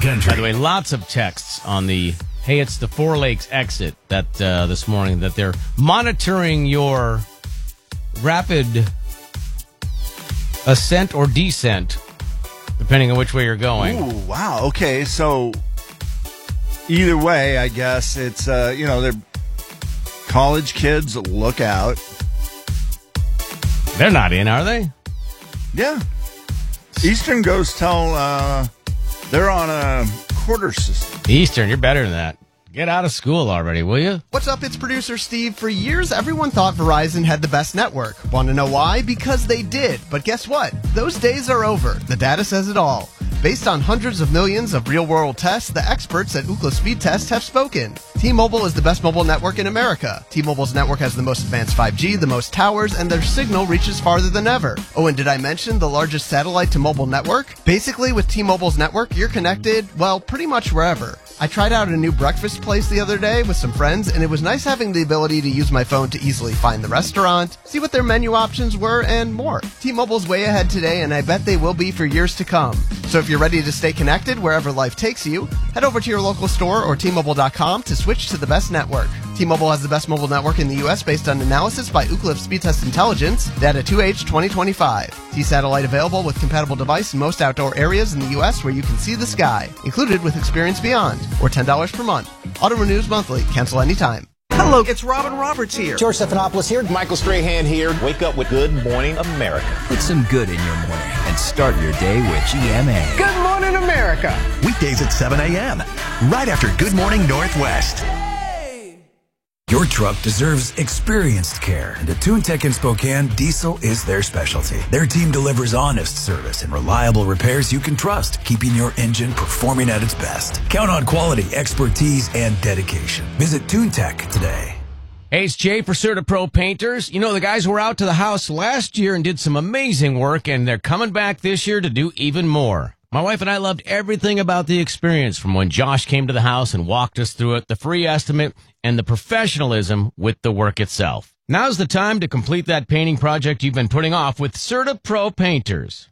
century. By the way, lots of texts on the, hey, it's the Four Lakes exit that this morning, that they're monitoring your rapid ascent or descent, depending on which way you're going. Ooh, wow. Okay, so either way, I guess it's, they're college kids, look out. They're not in, are they? Yeah. Eastern goes tell they're on a quarter system. Eastern, you're better than that. Get out of school already, will you? What's up? It's producer Steve. For years, everyone thought Verizon had the best network. Want to know why? Because they did. But guess what? Those days are over. The data says it all. Based on hundreds of millions of real-world tests, the experts at Ookla Speed Test have spoken. T-Mobile is the best mobile network in America. T-Mobile's network has the most advanced 5G, the most towers, and their signal reaches farther than ever. Oh, and did I mention the largest satellite-to-mobile network? Basically, with T-Mobile's network, you're connected, well, pretty much wherever. I tried out a new breakfast place the other day with some friends, and it was nice having the ability to use my phone to easily find the restaurant, see what their menu options were, and more. T-Mobile's way ahead today, and I bet they will be for years to come. So if you're ready to stay connected wherever life takes you, head over to your local store or T-Mobile.com to switch to the best network. T-Mobile has the best mobile network in the U.S. based on analysis by Ookla Speed Test Intelligence, data 2H 2025. T-Satellite available with compatible device in most outdoor areas in the U.S. where you can see the sky, included with Experience Beyond, or $10 per month. Auto renews monthly. Cancel anytime. Hello, it's Robin Roberts here. George Stephanopoulos here. Michael Strahan here. Wake up with Good Morning America. Put some good in your morning and start your day with GMA. Good morning, America. Weekdays at 7 a.m. right after Good Morning Northwest. Your truck deserves experienced care, and at TuneTech in Spokane, diesel is their specialty. Their team delivers honest service and reliable repairs you can trust, keeping your engine performing at its best. Count on quality, expertise, and dedication. Visit TuneTech today. Hey, it's Jay for CertaPro Painters. You know, the guys were out to the house last year and did some amazing work, and they're coming back this year to do even more. My wife and I loved everything about the experience, from when Josh came to the house and walked us through it, the free estimate, and the professionalism with the work itself. Now's the time to complete that painting project you've been putting off with CertaPro Painters.